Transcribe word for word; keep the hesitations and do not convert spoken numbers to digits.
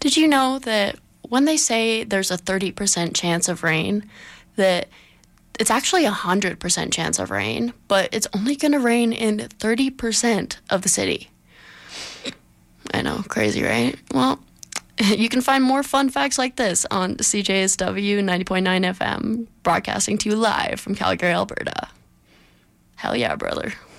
Did you know that when they say there's a thirty percent chance of rain, that it's actually a one hundred percent chance of rain, but it's only going to rain in thirty percent of the city? I know, crazy, right? Well, you can find more fun facts like this on C J S W ninety point nine F M, broadcasting to you live from Calgary, Alberta. Hell yeah, brother.